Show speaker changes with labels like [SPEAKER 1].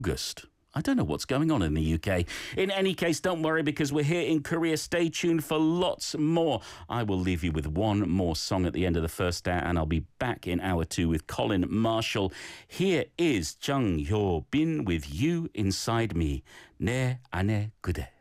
[SPEAKER 1] August. I don't know what's going on in the UK. In any case, don't worry, because we're here in Korea. Stay tuned for lots more. I will leave you with one more song at the end of the first hour, and I'll be back in hour 2 with Colin Marshall. Here is Jung Hyo Bin with You Inside Me. 내 안에 그대.